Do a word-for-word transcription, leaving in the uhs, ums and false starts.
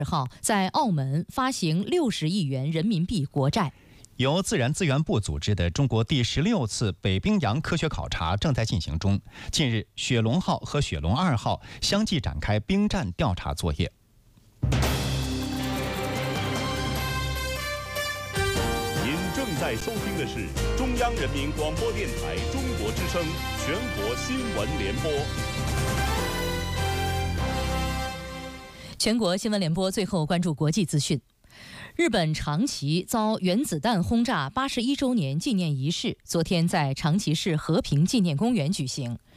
号在澳门发行六十亿元人民币国债。 由自然资源部组织的中国第十六次北冰洋科学考察正在进行中。近日，雪龙号和雪龙二号相继展开冰站调查作业。 您正在收听的是中央人民广播电台中国之声全国新闻联播。 全国新闻联播最后关注国际资讯。日本长崎遭原子弹轰炸八十一周年纪念仪式昨天在长崎市和平纪念公园举行。